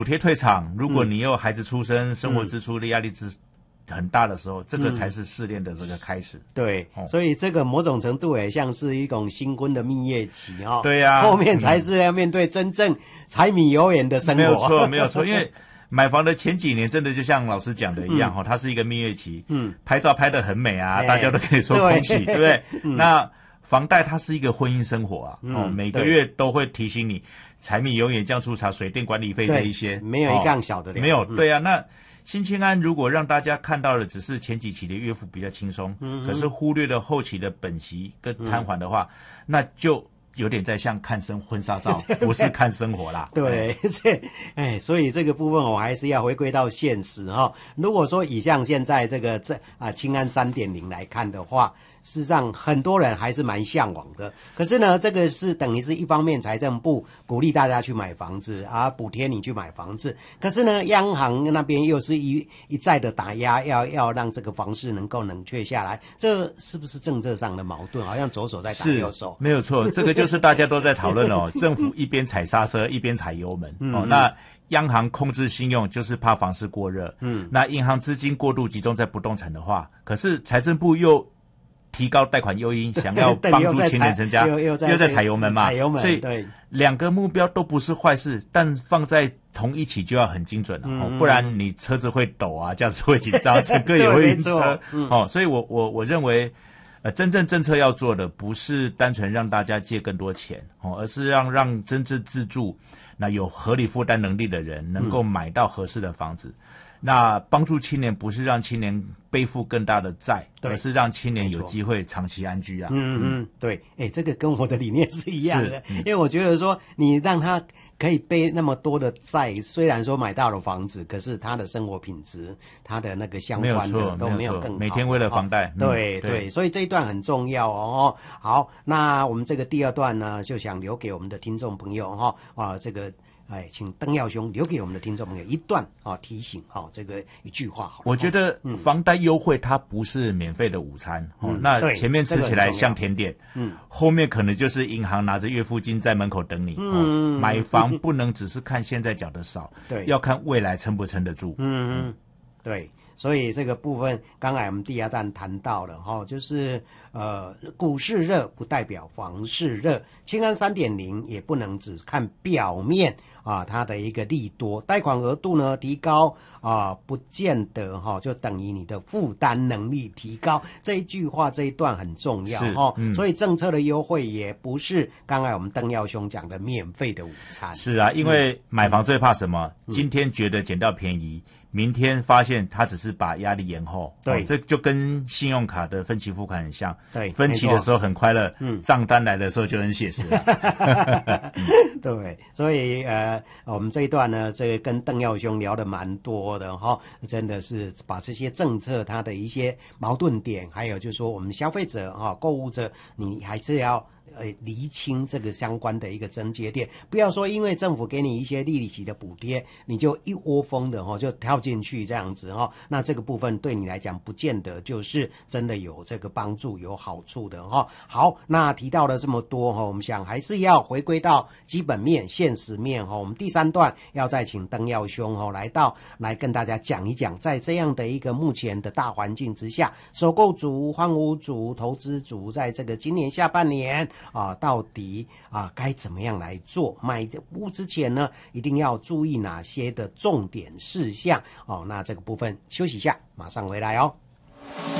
补贴退场，如果你有孩子出生，生活支出的压力很大的时候，这个才是试炼的这个开始。 对，所以这个某种程度也像是一种新婚的蜜月期对呀， 后面才是要面对真正柴米油盐的生活。 没有错，没有错，因为买房的前几年真的就像老师讲的一样它是一个蜜月期，拍照拍得很美啊，大家都可以说恭喜，对不对？那房贷它是一个婚姻生活啊，每个月都会提醒你柴米油盐酱醋茶水电管理费这一些， 没有一杠小的了， 没有，对啊，那新青安如果让大家看到的只是前几期的月付比较轻松，可是忽略了后期的本息跟摊还的话，那就有点在像看婚纱照，不是看生活啦。 对，所以这个部分我还是要回归到现实如果说以像现在这个青安 3.0 来看的话，事实上很多人还是蛮向往的。可是呢，这个是等于是一方面财政部鼓励大家去买房子补贴你去买房子，可是呢央行那边又是一再的打压，要让这个房市能够冷却下来，这是不是政策上的矛盾？好像左手在打右手。 没有错，这个就是大家都在讨论政府一边踩刹车一边踩油门那央行控制信用就是怕房市过热，那银行资金过度集中在不动产的话，可是财政部又提高贷款诱因，想要帮助青年成家，又在踩油门嘛，所以两个目标都不是坏事，但放在同一起就要很精准不然你车子会抖啊，驾驶会紧张，整个也会晕车所以我认为真正政策要做的不是单纯让大家借更多钱而是让真正自住那有合理负担能力的人能够买到合适的房子。那帮助青年不是让青年背负更大的债，而是让青年有机会长期安居啊。 对，这个跟我的理念是一样的，因为我觉得说你让他可以背那么多的债，虽然说买到了房子，可是他的生活品质，他的那个相关的都没有更好。 每天为了房贷， 对，所以这一段很重要好，那我们这个第二段呢，就想留给我们的听众朋友这个。请邓耀兄留给我们的听众朋友一段提醒这个一句话。 我觉得房贷优惠它不是免费的午餐那前面吃起来像甜点，后面可能就是银行拿着月付金在门口等你。买房不能只是看现在缴的少，要看未来撑不撑得住。 对。所以这个部分，刚才我们第二段谈到了就是股市热不代表房市热，青安 3.0 也不能只看表面它的一个利多，贷款额度呢提高不见得就等于你的负担能力提高。这一句话这一段很重要所以政策的优惠也不是刚才我们邓耀兄讲的免费的午餐。 是啊，因为买房最怕什么？今天觉得捡到便宜，明天发现他只是把压力延后。 对， 这就跟信用卡的分期付款很像。 对， 分期的时候很快乐，账单来的时候就很写实了。 对，所以我们这一段呢，这个跟邓耀兄聊得蛮多的真的是把这些政策它的一些矛盾点，还有就是说我们消费者购物者，你还是要厘清这个相关的一个症结点，不要说因为政府给你一些利息的补贴，你就一窝蜂的就跳进去这样子那这个部分对你来讲不见得就是真的有这个帮助有好处的好，那提到了这么多我们想还是要回归到基本面现实面我们第三段要再请邓耀兄来跟大家讲一讲，在这样的一个目前的大环境之下，首购族、换屋族、投资族在这个今年下半年到底该怎么样来做？买屋之前呢，一定要注意哪些的重点事项那这个部分休息一下，马上回来哦。